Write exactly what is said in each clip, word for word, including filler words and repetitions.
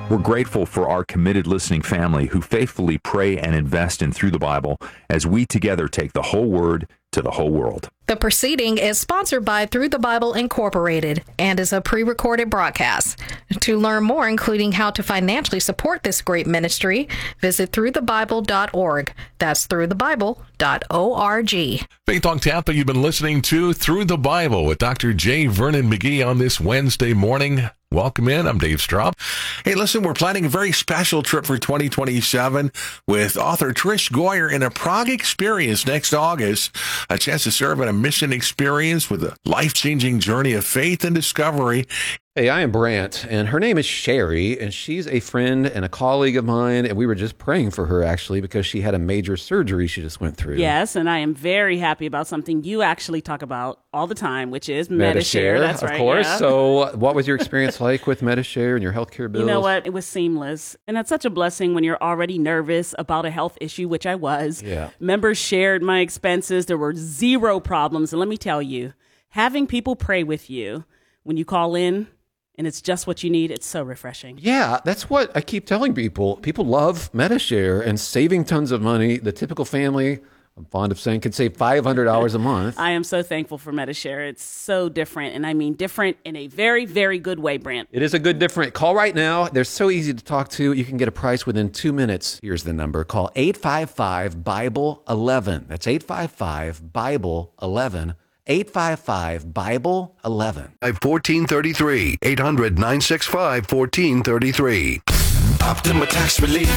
We're grateful for our committed listening family who faithfully pray and invest in Through the Bible as we together take the whole Word to the whole world. The proceeding is sponsored by Through the Bible Incorporated and is a pre-recorded broadcast. To learn more, including how to financially support this great ministry, visit through the bible dot org. That's through the bible dot org. Faith Talk Tampa, you've been listening to Through the Bible with Doctor J. Vernon McGee on this Wednesday morning. Welcome in. I'm Dave Straub. Hey, listen, we're planning a very special trip for twenty twenty-seven with author Trish Goyer in a Prague experience next August. A chance to serve in a mission experience with a life-changing journey of faith and discovery. Hey, I am Brant, and her name is Sherry, and she's a friend and a colleague of mine, and we were just praying for her, actually, because she had a major surgery she just went through. Yes, and I am very happy about something you actually talk about all the time, which is Medi-Share. Medi-Share, That's of right, course. yeah. So what was your experience like with Medi-Share and your healthcare bills? You know what? It was seamless, and that's such a blessing when you're already nervous about a health issue, which I was. Yeah. Members shared my expenses. There were zero problems, and let me tell you, having people pray with you when you call in, and it's just what you need, it's so refreshing. Yeah, that's what I keep telling people. People love Medi-Share and saving tons of money. The typical family, I'm fond of saying, can save five hundred dollars a month. I am so thankful for Medi-Share. It's so different, and I mean different in a very, very good way, Brant. It is a good different. Call right now. They're so easy to talk to. You can get a price within two minutes. Here's the number. Call eight five five, Bible eleven. That's eight five five, Bible eleven. eight five five, Bible eleven. fourteen thirty-three, eight hundred, nine six five, fourteen thirty-three. Optima Tax Relief.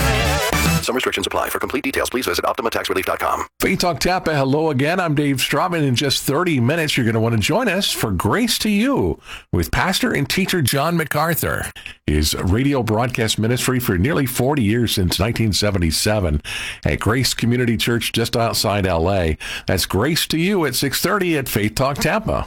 Some restrictions apply. For complete details, please visit optima tax relief dot com. Faith Talk Tampa, hello again. I'm Dave Straub. In just thirty minutes, you're going to want to join us for Grace to You with pastor and teacher John MacArthur. His radio broadcast ministry for nearly forty years, since nineteen seventy-seven, at Grace Community Church just outside L A. That's Grace to You at six thirty at Faith Talk Tampa.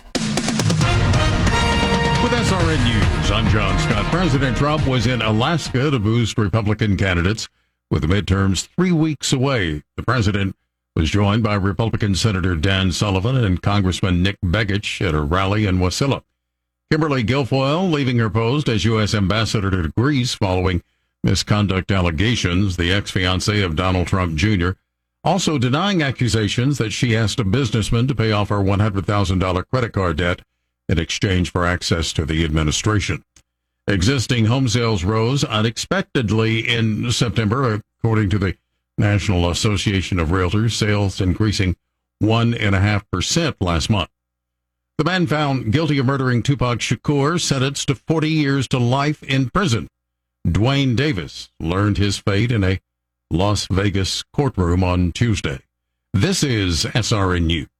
With S R N News, I'm John Scott. President Trump was in Alaska to boost Republican candidates. With the midterms three weeks away, the president was joined by Republican Senator Dan Sullivan and Congressman Nick Begich at a rally in Wasilla. Kimberly Guilfoyle leaving her post as U S ambassador to Greece following misconduct allegations, the ex-fiancée of Donald Trump Junior also denying accusations that she asked a businessman to pay off her one hundred thousand dollars credit card debt in exchange for access to the administration. Existing home sales rose unexpectedly in September, according to the National Association of Realtors, sales increasing one point five percent last month. The man found guilty of murdering Tupac Shakur, sentenced to forty years to life in prison. Dwayne Davis learned his fate in a Las Vegas courtroom on Tuesday. This is S R N News.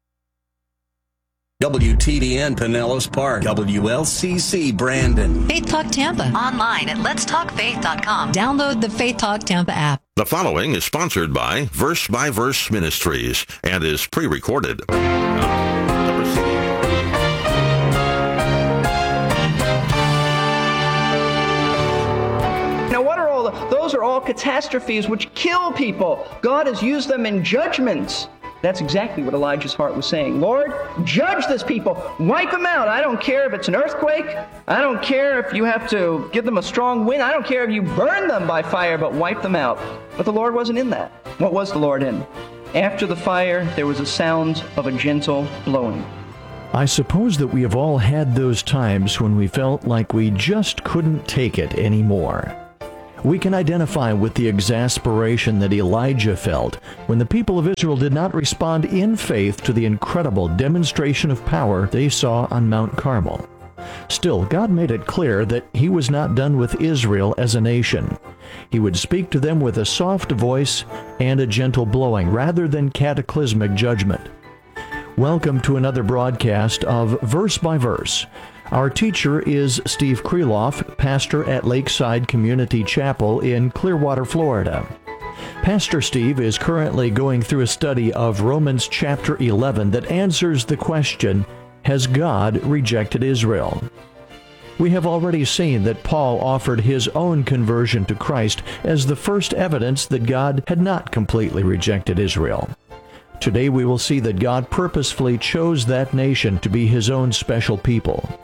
W T D N Pinellas Park, W L C C Brandon. Faith Talk Tampa. Online at lets talk faith dot com. Download the Faith Talk Tampa app. The following is sponsored by Verse by Verse Ministries and is pre-recorded. Now, what are all the, those are all catastrophes which kill people. God has used them in judgments. That's exactly what Elijah's heart was saying. Lord, judge this people. Wipe them out. I don't care if it's an earthquake. I don't care if you have to give them a strong wind. I don't care if you burn them by fire, but wipe them out. But the Lord wasn't in that. What was the Lord in? After the fire, there was a sound of a gentle blowing. I suppose that we have all had those times when we felt like we just couldn't take it anymore. We can identify with the exasperation that Elijah felt when the people of Israel did not respond in faith to the incredible demonstration of power they saw on Mount Carmel. Still, God made it clear that He was not done with Israel as a nation. He would speak to them with a soft voice and a gentle blowing rather than cataclysmic judgment. Welcome to another broadcast of Verse by Verse. Our teacher is Steve Kreloff, pastor at Lakeside Community Chapel in Clearwater, Florida. Pastor Steve is currently going through a study of Romans chapter eleven that answers the question, has God rejected Israel? We have already seen that Paul offered his own conversion to Christ as the first evidence that God had not completely rejected Israel. Today we will see that God purposefully chose that nation to be His own special people.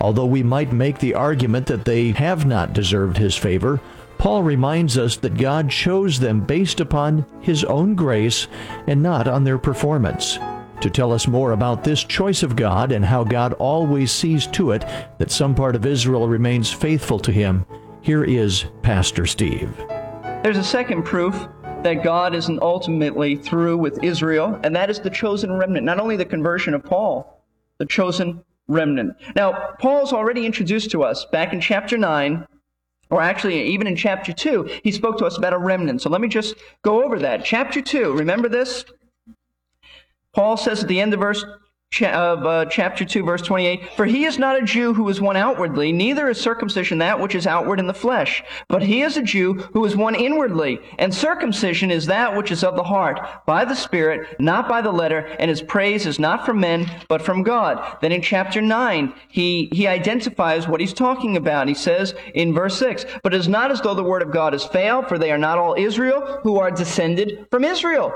Although we might make the argument that they have not deserved his favor, Paul reminds us that God chose them based upon his own grace and not on their performance. To tell us more about this choice of God and how God always sees to it that some part of Israel remains faithful to him, here is Pastor Steve. There's a second proof that God isn't ultimately through with Israel, and that is the chosen remnant. Not only the conversion of Paul, the chosen remnant. Now, Paul's already introduced to us back in chapter nine, or actually even in chapter two, he spoke to us about a remnant. So let me just go over that. Chapter two, remember this? Paul says at the end of verse of uh, chapter two, verse twenty-eight, "For he is not a Jew who is one outwardly, neither is circumcision that which is outward in the flesh. But he is a Jew who is one inwardly, and circumcision is that which is of the heart, by the Spirit, not by the letter, and his praise is not from men, but from God." Then in chapter nine, he, he identifies what he's talking about. He says in verse six, "But it is not as though the word of God has failed, for they are not all Israel who are descended from Israel."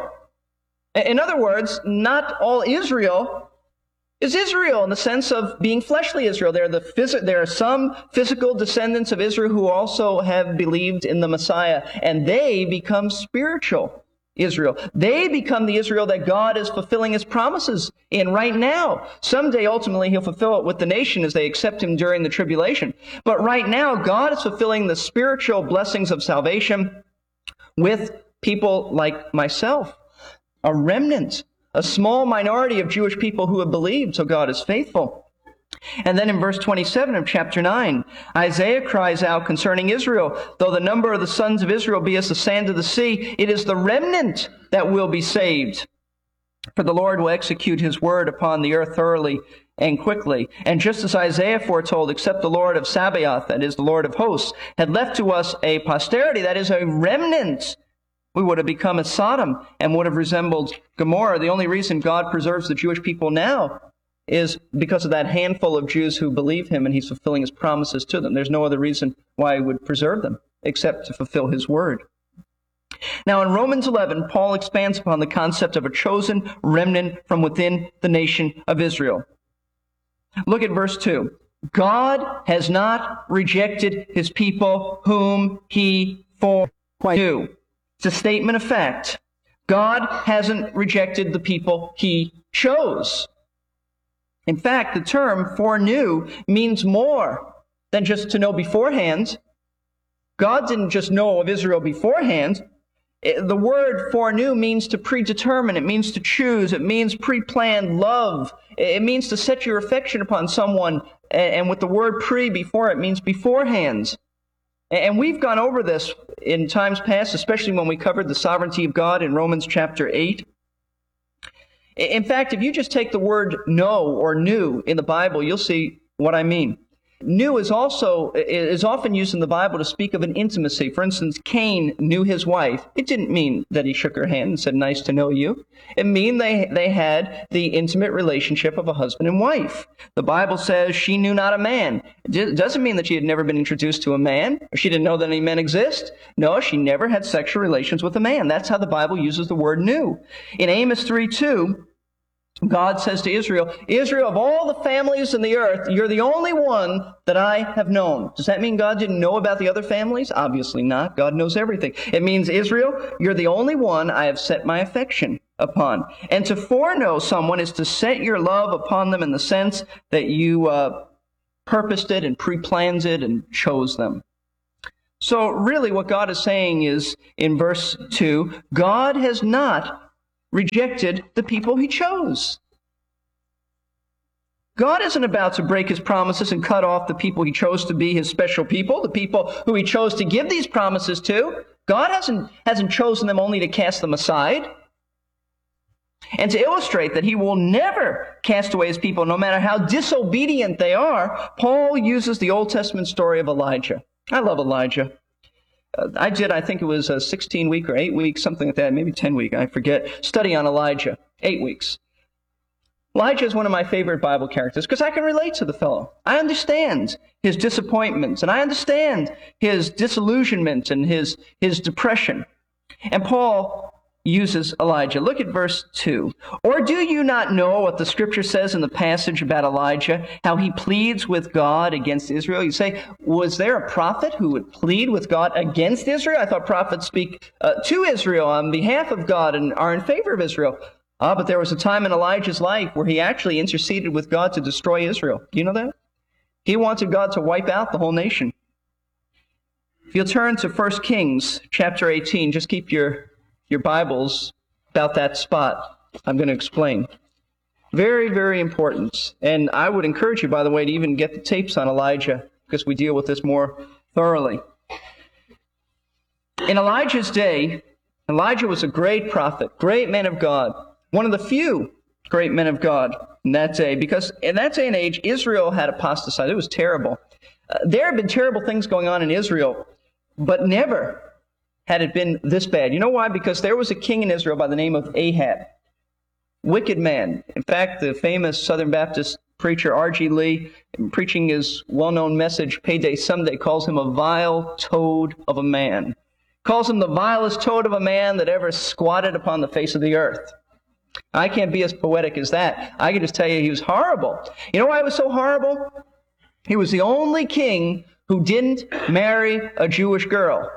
In other words, not all Israel is Israel in the sense of being fleshly Israel. There are, the phys- there are some physical descendants of Israel who also have believed in the Messiah, and they become spiritual Israel. They become the Israel that God is fulfilling his promises in right now. Someday, ultimately, he'll fulfill it with the nation as they accept him during the tribulation. But right now, God is fulfilling the spiritual blessings of salvation with people like myself, a remnant, a small minority of Jewish people who have believed, so God is faithful. And then in verse twenty-seven of chapter nine, Isaiah cries out concerning Israel, "Though the number of the sons of Israel be as the sand of the sea, it is the remnant that will be saved. For the Lord will execute his word upon the earth thoroughly and quickly." And just as Isaiah foretold, "Except the Lord of Sabaoth," that is the Lord of hosts, "had left to us a posterity," that is a remnant, we would have become as Sodom and would have resembled Gomorrah. The only reason God preserves the Jewish people now is because of that handful of Jews who believe him and he's fulfilling his promises to them. There's no other reason why he would preserve them except to fulfill his word. Now in Romans eleven, Paul expands upon the concept of a chosen remnant from within the nation of Israel. Look at verse two. "God has not rejected his people whom he foreknew." It's a statement of fact. God hasn't rejected the people he chose. In fact, the term foreknew means more than just to know beforehand. God didn't just know of Israel beforehand. The word foreknew means to predetermine. It means to choose. It means pre-planned love. It means to set your affection upon someone. And with the word pre before it means beforehand. And we've gone over this in times past, especially when we covered the sovereignty of God in Romans chapter eight. In fact, if you just take the word know or knew in the Bible, you'll see what I mean. Knew is also is often used in the Bible to speak of an intimacy. For instance, Cain knew his wife. It didn't mean that he shook her hand and said, "Nice to know you." It meant they, they had the intimate relationship of a husband and wife. The Bible says she knew not a man. It doesn't mean that she had never been introduced to a man, or she didn't know that any men exist. No, she never had sexual relations with a man. That's how the Bible uses the word knew. In Amos three two, God says to Israel, "Israel, of all the families in the earth, you're the only one that I have known." Does that mean God didn't know about the other families? Obviously not. God knows everything. It means, Israel, you're the only one I have set my affection upon. And to foreknow someone is to set your love upon them in the sense that you uh, purposed it and pre-planned it and chose them. So really what God is saying is, in verse two, God has not rejected the people he chose. God isn't about to break his promises and cut off the people he chose to be his special people, the people who he chose to give these promises to. God hasn't, hasn't chosen them only to cast them aside. And to illustrate that he will never cast away his people, no matter how disobedient they are, Paul uses the Old Testament story of Elijah. I love Elijah. Uh, I did, I think it was a sixteen-week or eight-week, something like that, maybe ten-week, I forget, study on Elijah. Eight weeks. Elijah is one of my favorite Bible characters because I can relate to the fellow. I understand his disappointments, and I understand his disillusionment and his, his depression. And Paul uses Elijah. Look at verse two. Or do you not know what the scripture says in the passage about Elijah, how he pleads with God against Israel? You say, was there a prophet who would plead with God against Israel? I thought prophets speak uh, to Israel on behalf of God and are in favor of Israel. Ah, but there was a time in Elijah's life where he actually interceded with God to destroy Israel. Do you know that? He wanted God to wipe out the whole nation. If you'll turn to First Kings chapter eighteen, just keep your, your Bibles about that spot. I'm going to explain. Very, very important. And I would encourage you, by the way, to even get the tapes on Elijah, because we deal with this more thoroughly. In Elijah's day, Elijah was a great prophet, great man of God, one of the few great men of God in that day, because in that day and age, Israel had apostatized. It was terrible. Uh, there had been terrible things going on in Israel, but never had it been this bad. You know why? Because there was a king in Israel by the name of Ahab. Wicked man. In fact, the famous Southern Baptist preacher R G Lee, preaching his well-known message, Payday Someday, calls him a vile toad of a man. Calls him the vilest toad of a man that ever squatted upon the face of the earth. I can't be as poetic as that. I can just tell you he was horrible. You know why he was so horrible? He was the only king who didn't marry a Jewish girl.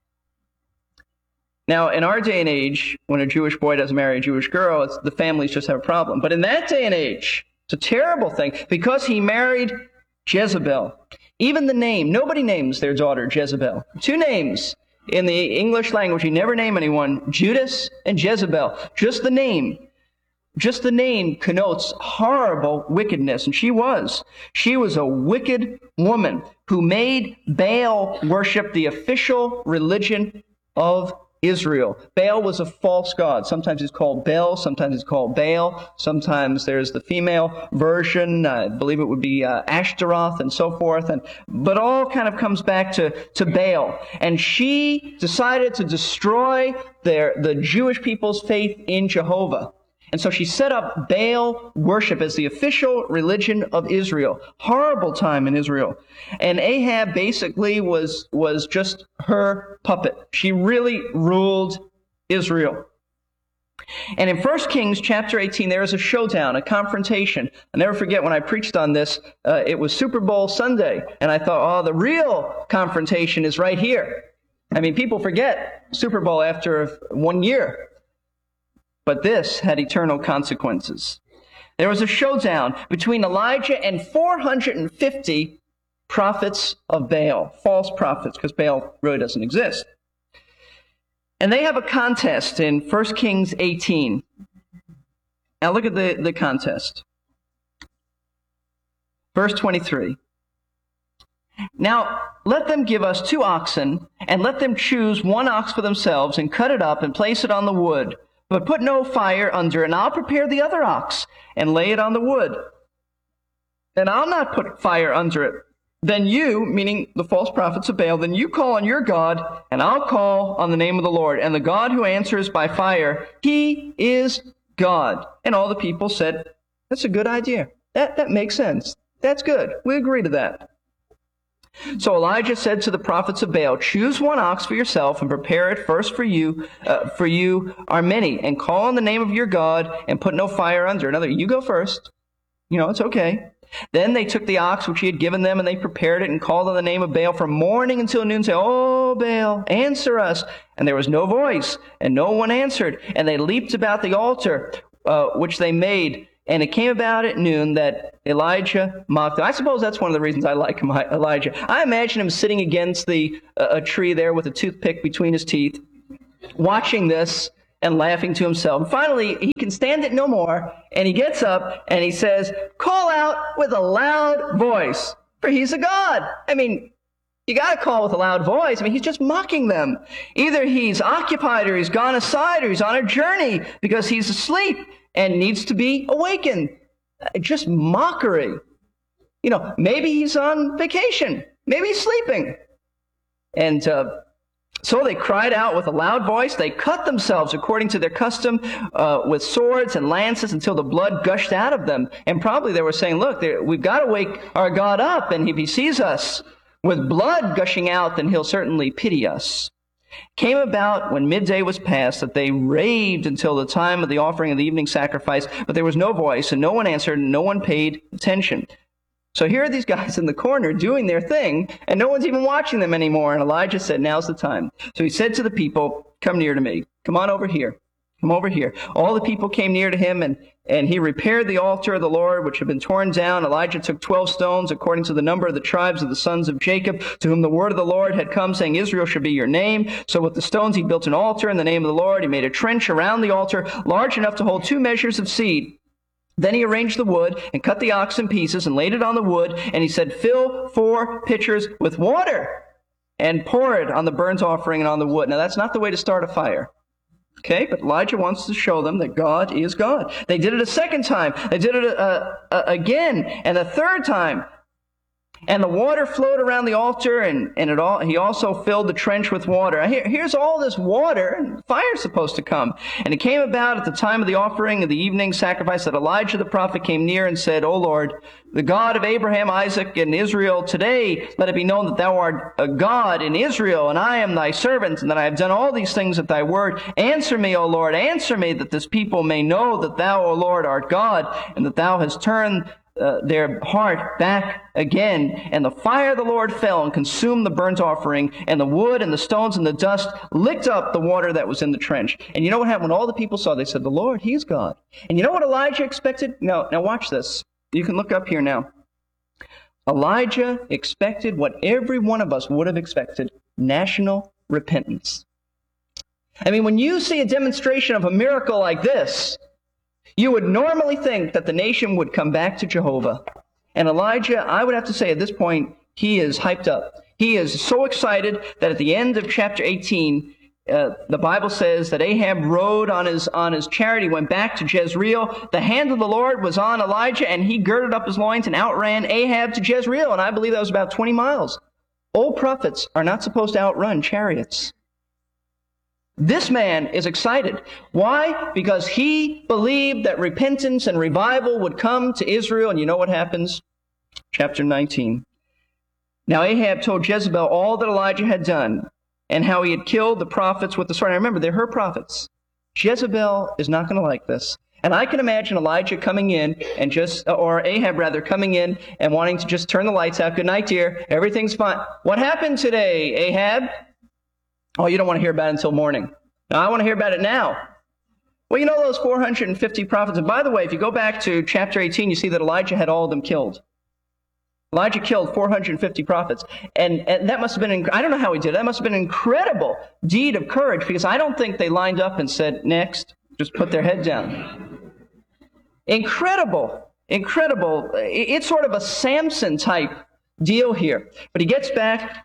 Now, in our day and age, when a Jewish boy doesn't marry a Jewish girl, it's, the families just have a problem. But in that day and age, it's a terrible thing, because he married Jezebel. Even the name, nobody names their daughter Jezebel. Two names in the English language, you never name anyone, Judas and Jezebel. Just the name. Just the name connotes horrible wickedness, and she was. She was a wicked woman who made Baal worship the official religion of Israel. Baal was a false god. Sometimes it's called Bel, sometimes it's called Baal, sometimes there's the female version, I believe it would be uh, Ashtaroth and so forth, and but all kind of comes back to, to Baal. And she decided to destroy their the Jewish people's faith in Jehovah. And so she set up Baal worship as the official religion of Israel. Horrible time in Israel. And Ahab basically was, was just her puppet. She really ruled Israel. And in First Kings chapter eighteen, there is a showdown, a confrontation. I'll never forget when I preached on this, uh, it was Super Bowl Sunday. And I thought, oh, the real confrontation is right here. I mean, people forget Super Bowl after one year. But this had eternal consequences. There was a showdown between Elijah and four hundred fifty prophets of Baal, false prophets, because Baal really doesn't exist. And they have a contest in First Kings eighteen. Now look at the, the contest. Verse twenty-three. Now, let them give us two oxen, and let them choose one ox for themselves, and cut it up, and place it on the wood. But put no fire under, and I'll prepare the other ox, and lay it on the wood. And I'll not put fire under it. Then you, meaning the false prophets of Baal, then you call on your God, and I'll call on the name of the Lord. And the God who answers by fire, he is God. And all the people said, that's a good idea. That, that makes sense. That's good. We agree to that. So Elijah said to the prophets of Baal, choose one ox for yourself and prepare it first for you, uh, for you are many, and call on the name of your God and put no fire under. Another, you go first. You know, it's okay. Then they took the ox which he had given them, and they prepared it and called on the name of Baal from morning until noon, saying, oh, Baal, answer us. And there was no voice, and no one answered. And they leaped about the altar, uh, which they made. And it came about at noon that Elijah mocked them. I suppose that's one of the reasons I like him, Elijah. I imagine him sitting against the uh, a tree there with a toothpick between his teeth, watching this and laughing to himself. And finally, he can stand it no more, and he gets up and he says, call out with a loud voice, for he's a god. I mean, you got to call with a loud voice. I mean, he's just mocking them. Either he's occupied or he's gone aside or he's on a journey because he's asleep and needs to be awakened. Just mockery. You know, maybe he's on vacation. Maybe he's sleeping. And uh, so they cried out with a loud voice. They cut themselves according to their custom uh, with swords and lances until the blood gushed out of them. And probably they were saying, look, we've got to wake our God up. And if he sees us with blood gushing out, then he'll certainly pity us. Came about when midday was past that they raved until the time of the offering of the evening sacrifice, but there was no voice, and no one answered, and no one paid attention. So here are these guys in the corner doing their thing, and no one's even watching them anymore. And Elijah said, now's the time. So he said to the people, come near to me. Come on over here. Come over here. All the people came near to him, and, and he repaired the altar of the Lord, which had been torn down. Elijah took twelve stones, according to the number of the tribes of the sons of Jacob, to whom the word of the Lord had come, saying, Israel shall be your name. So with the stones he built an altar in the name of the Lord. He made a trench around the altar, large enough to hold two measures of seed. Then he arranged the wood and cut the ox in pieces and laid it on the wood. And he said, fill four pitchers with water and pour it on the burnt offering and on the wood. Now, that's not the way to start a fire. Okay, but Elijah wants to show them that God is God. They did it a second time. They did it uh, uh, again, and a third time. And the water flowed around the altar, and, and it all, he also filled the trench with water. Here, here's all this water, and fire's supposed to come. And it came about at the time of the offering of the evening sacrifice that Elijah the prophet came near and said, O Lord, the God of Abraham, Isaac, and Israel, today let it be known that thou art a God in Israel, and I am thy servant, and that I have done all these things at thy word. Answer me, O Lord, answer me, that this people may know that thou, O Lord, art God, and that thou hast turned Uh, their heart back again. And the fire of the Lord fell and consumed the burnt offering, and the wood and the stones and the dust licked up the water that was in the trench. And you know what happened? When all the people saw, they said, the Lord, he's God. And you know what Elijah expected? Now, now watch this. You can look up here now. Elijah expected what every one of us would have expected: national repentance. I mean, when you see a demonstration of a miracle like this, you would normally think that the nation would come back to Jehovah. And Elijah, I would have to say at this point, he is hyped up. He is so excited that at the end of chapter eighteen, uh, the Bible says that Ahab rode on his, on his chariot. He went back to Jezreel. The hand of the Lord was on Elijah, and he girded up his loins and outran Ahab to Jezreel. And I believe that was about twenty miles. Old prophets are not supposed to outrun chariots. This man is excited. Why? Because he believed that repentance and revival would come to Israel. And you know what happens? Chapter nineteen. Now Ahab told Jezebel all that Elijah had done, and how he had killed the prophets with the sword. Now remember, they're her prophets. Jezebel is not going to like this. And I can imagine Elijah coming in and just, or Ahab rather, coming in and wanting to just turn the lights out. Good night, dear. Everything's fine. What happened today, Ahab? Oh, you don't want to hear about it until morning. No, I want to hear about it now. Well, you know those four hundred fifty prophets. And by the way, if you go back to chapter eighteen, you see that Elijah had all of them killed. Elijah killed four hundred fifty prophets. And, and that must have been, I don't know how he did it. That must have been an incredible deed of courage, because I don't think they lined up and said, next, just put their head down. Incredible, incredible. It's sort of a Samson type deal here. But he gets back.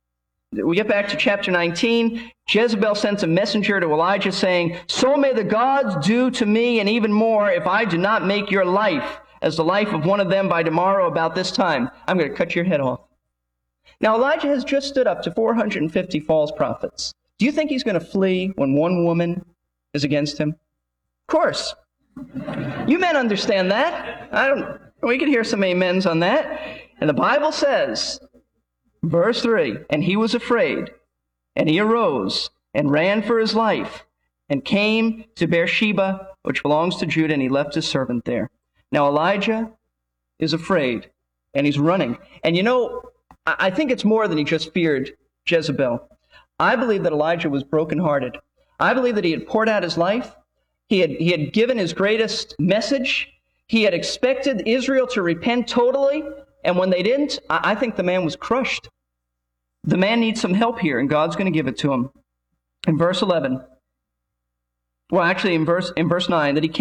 We get back to chapter nineteen. Jezebel sends a messenger to Elijah saying, so may the gods do to me and even more if I do not make your life as the life of one of them by tomorrow about this time. I'm going to cut your head off. Now Elijah has just stood up to four hundred fifty false prophets. Do you think he's going to flee when one woman is against him? Of course. You men understand that. I don't. We can hear some amens on that. And the Bible says, verse three, and he was afraid, and he arose and ran for his life and came to Beersheba, which belongs to Judah, and he left his servant there. Now Elijah is afraid, and he's running. And you know, I think it's more than he just feared Jezebel. I believe that Elijah was brokenhearted. I believe that he had poured out his life. He had, he had given his greatest message. He had expected Israel to repent totally. And when they didn't, I think the man was crushed. The man needs some help here, and God's going to give it to him. In verse eleven, well, actually in verse in verse nine, that he came